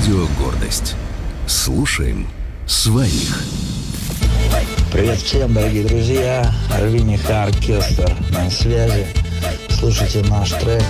Радио «Гордость». Слушаем своих. Привет всем, дорогие друзья. Арвиниха оркестр на связи. Слушайте наш трек